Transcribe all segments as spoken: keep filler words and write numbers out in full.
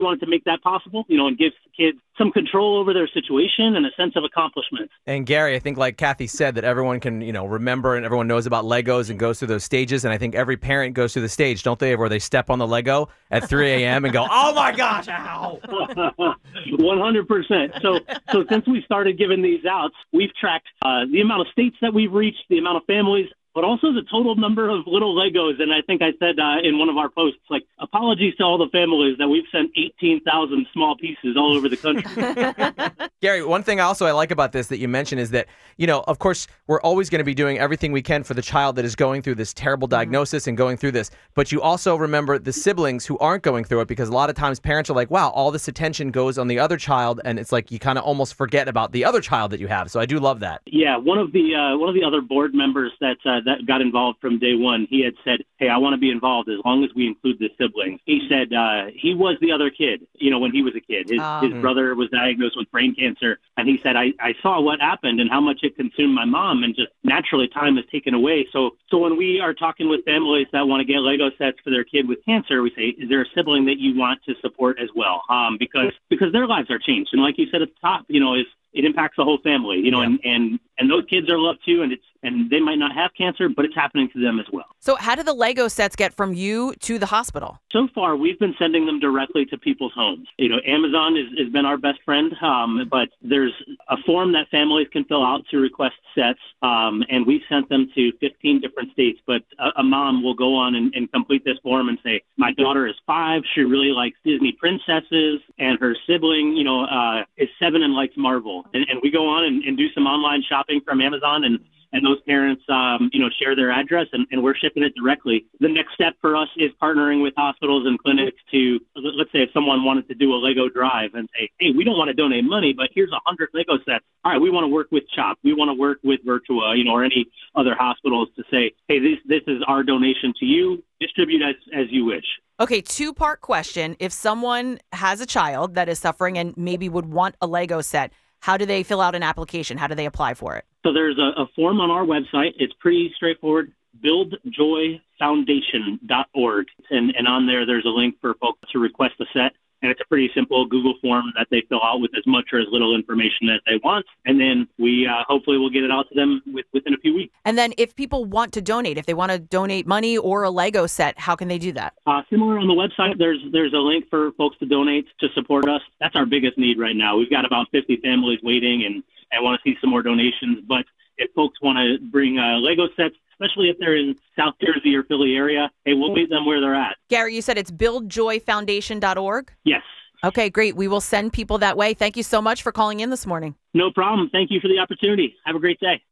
We wanted to make that possible, you know, and give kids some control over their situation and a sense of accomplishment. And Gary, I think like Kathy said, that everyone can, you know, remember and everyone knows about Legos and goes through those stages. And I think every parent goes through the stage, don't they, where they step on the Lego at three a.m. and go, oh my gosh, ow. one hundred percent. So, so since we started giving these out, we've tracked uh, the amount of states that we've reached, the amount of families, but also the total number of little Legos. And I think I said uh, in one of our posts, like, apologies to all the families that we've sent eighteen thousand small pieces all over the country. Gary, one thing also I like about this that you mentioned is that, you know, of course, we're always going to be doing everything we can for the child that is going through this terrible diagnosis and going through this. But you also remember the siblings who aren't going through it, because a lot of times parents are like, wow, all this attention goes on the other child. And it's like you kind of almost forget about the other child that you have. So I do love that. Yeah, one of the uh, one of the other board members that uh, that got involved from day one, he had said, hey, I want to be involved as long as we include the siblings. He said uh, he was the other kid, you know, when he was a kid. His, um, his brother was diagnosed with brain cancer, and he said, I, I saw what happened and how much it consumed my mom, and just naturally time is taken away. So so when we are talking with families that want to get Lego sets for their kid with cancer, we say, is there a sibling that you want to support as well? Um, because because their lives are changed. And like you said at the top, you know, is it impacts the whole family, you know, yeah. and, and, and those kids are loved too, and it's and they might not have cancer, but it's happening to them as well. So how do the Lego sets get from you to the hospital? So far, we've been sending them directly to people's homes. You know, Amazon is, has been our best friend, um, but there's a form that families can fill out to request sets, um, and we've sent them to fifteen different states. But a, a mom will go on and, and complete this form and say, my daughter is five, she really likes Disney princesses, and her sibling, you know, uh, is seven and likes Marvel. And, and we go on and, and do some online shopping from Amazon, and and those parents, um, you know, share their address, and, and we're shipping it directly. The next step for us is partnering with hospitals and clinics to, let's say if someone wanted to do a Lego drive and say, hey, we don't want to donate money, but here's a hundred Lego sets. All right, we want to work with CHOP. We want to work with Virtua, you know, or any other hospitals to say, hey, this this is our donation to you. Distribute as, as you wish. Okay, two-part question. If someone has a child that is suffering and maybe would want a Lego set, how do they fill out an application? How do they apply for it? So there's a, a form on our website. It's pretty straightforward, build joy foundation dot org. And, and on there, there's a link for folks to request a set. And it's a pretty simple Google form that they fill out with as much or as little information as they want. And then we uh, hopefully will get it out to them with, within a few weeks. And then if people want to donate, if they want to donate money or a Lego set, how can they do that? Uh, similar on the website, there's there's a link for folks to donate to support us. That's our biggest need right now. We've got about fifty families waiting and, and want to see some more donations. But if folks want to bring uh, Lego sets, especially if they're in South Jersey or Philly area, hey, we'll meet them where they're at. Gary, you said it's build joy foundation dot org? Yes. Okay, great. We will send people that way. Thank you so much for calling in this morning. No problem. Thank you for the opportunity. Have a great day.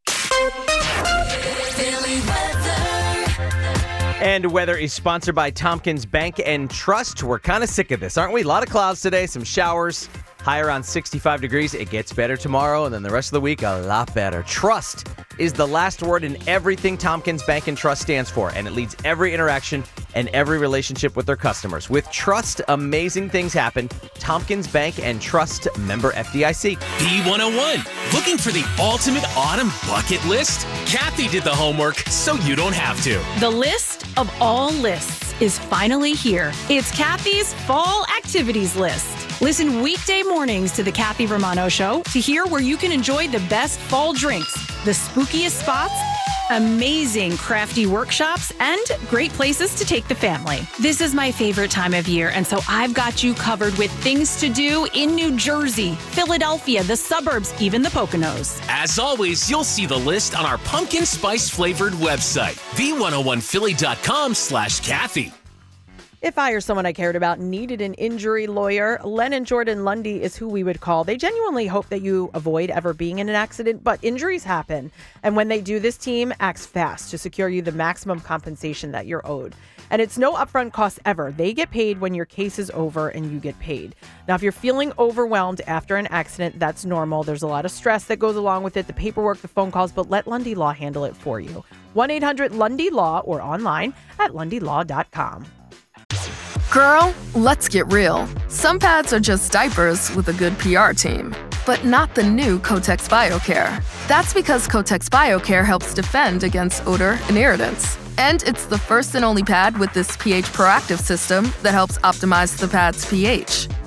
And weather is sponsored by Tompkins Bank and Trust. We're kind of sick of this, aren't we? A lot of clouds today, some showers, high around sixty-five degrees. It gets better tomorrow, and then the rest of the week, a lot better. Trust is the last word in everything Tompkins Bank and Trust stands for, and it leads every interaction and every relationship with their customers. With Trust, amazing things happen. Tompkins Bank and Trust, member F D I C. B one oh one, looking for the ultimate autumn bucket list? Kathy did the homework, so you don't have to. The list of all lists is finally here. It's Kathy's fall activities list. Listen weekday mornings to the Kathy Romano Show to hear where you can enjoy the best fall drinks, the spookiest spots, amazing crafty workshops, and great places to take the family. This is my favorite time of year, and so I've got you covered with things to do in New Jersey, Philadelphia, the suburbs, even the Poconos. As always, you'll see the list on our pumpkin spice flavored website, v one oh one philly dot com slash Kathy. If I or someone I cared about needed an injury lawyer, Len and Jordan Lundy is who we would call. They genuinely hope that you avoid ever being in an accident, but injuries happen. And when they do, this team acts fast to secure you the maximum compensation that you're owed. And it's no upfront cost ever. They get paid when your case is over and you get paid. Now, if you're feeling overwhelmed after an accident, that's normal. There's a lot of stress that goes along with it, the paperwork, the phone calls, but let Lundy Law handle it for you. one eight hundred Lundy Law or online at lundy law dot com. Girl, let's get real. Some pads are just diapers with a good P R team, but not the new Kotex BioCare. That's because Kotex BioCare helps defend against odor and irritants. And it's the first and only pad with this pH Proactive system that helps optimize the pad's pH.